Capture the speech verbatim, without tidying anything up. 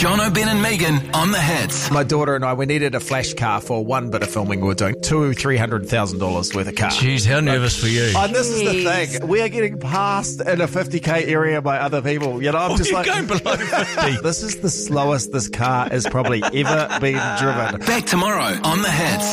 John O'Ben and Megan on the Hits. My daughter and I, we needed a flash car for one bit of filming we were doing. Two, three hundred thousand dollars worth of car. Jeez, how nervous for you? And this is the thing. We are getting passed in a fifty K area by other people. You know, I'm Oh, just you're like, going below fifty. this is the slowest this car has probably ever been driven. Back tomorrow on the Hits.